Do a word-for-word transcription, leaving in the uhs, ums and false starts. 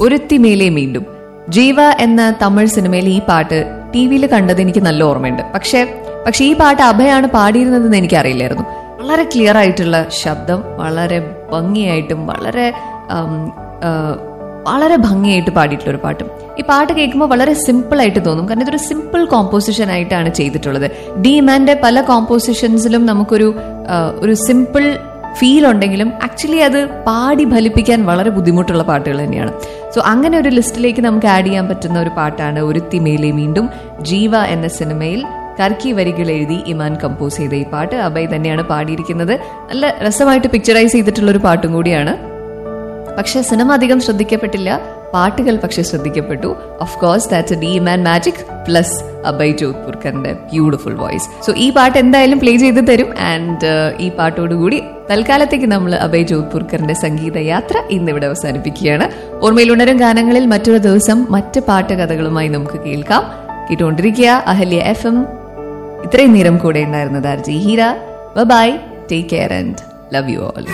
ഒരുത്തി മേലെ വീണ്ടും. ജീവ എന്ന തമിഴ് സിനിമയിൽ ഈ പാട്ട് ടി വിയിൽ കണ്ടത് എനിക്ക് നല്ല ഓർമ്മയുണ്ട്. പക്ഷെ പക്ഷെ ഈ പാട്ട് അഭയാണ് പാടിയിരുന്നതെന്ന് എനിക്കറിയില്ലായിരുന്നു. വളരെ ക്ലിയർ ആയിട്ടുള്ള ശബ്ദം, വളരെ ഭംഗിയായിട്ടും വളരെ വളരെ ഭംഗിയായിട്ട് പാടിയിട്ടുള്ള ഒരു പാട്ടും. ഈ പാട്ട് കേൾക്കുമ്പോൾ വളരെ സിമ്പിൾ ആയിട്ട് തോന്നും, കാരണം ഇതൊരു സിമ്പിൾ കോമ്പോസിഷൻ ആയിട്ടാണ് ചെയ്തിട്ടുള്ളത്. ഡി മാന്റെ പല കോമ്പോസിഷൻസിലും നമുക്കൊരു ഒരു സിമ്പിൾ ഫീൽ ഉണ്ടെങ്കിലും ആക്ച്വലി അത് പാടി ഫലിപ്പിക്കാൻ വളരെ ബുദ്ധിമുട്ടുള്ള പാട്ടുകൾ തന്നെയാണ്. സോ അങ്ങനെ ഒരു ലിസ്റ്റിലേക്ക് നമുക്ക് ആഡ് ചെയ്യാൻ പറ്റുന്ന ഒരു പാട്ടാണ് ഒരുത്തി മേലെ വീണ്ടും. ജീവ എന്ന സിനിമയിൽ കർക്കി വരികൾ എഴുതി ഇമാൻ കമ്പോസ് ചെയ്ത ഈ പാട്ട് അഭയ് തന്നെയാണ് പാടിയിരിക്കുന്നത്. നല്ല രസമായിട്ട് പിക്ചറൈസ് ചെയ്തിട്ടുള്ള ഒരു പാട്ടും കൂടിയാണ്. പക്ഷെ സിനിമ അധികം ശ്രദ്ധിക്കപ്പെട്ടില്ല, പാട്ടുകൾ പക്ഷെ ശ്രദ്ധിക്കപ്പെട്ടു. Of course that's A D man magic plus Abhay ജോധ്പൂർക്കറിന്റെ beautiful voice. So ഈ പാട്ട് എന്തായാലും പ്ലേ ചെയ്ത് തരും. ആൻഡ് ഈ പാട്ടോടുകൂടി തൽക്കാലത്തേക്ക് നമ്മൾ അഭയ് ജോധ്പൂർക്കറിന്റെ സംഗീത യാത്ര ഇന്നിവിടെ അവസാനിപ്പിക്കുകയാണ്. ഓർമ്മയിൽ ഉണരും ഗാനങ്ങളിൽ മറ്റൊരു ദിവസം മറ്റ് പാട്ടുകഥകളുമായി നമുക്ക് കേൾക്കാം. കേട്ടുകൊണ്ടിരിക്കുക അഹല്യ എഫ് എം. ഇത്രയും നേരം കൂടെ ഉണ്ടായിരുന്നത് R G Heera. By, take care and love you all.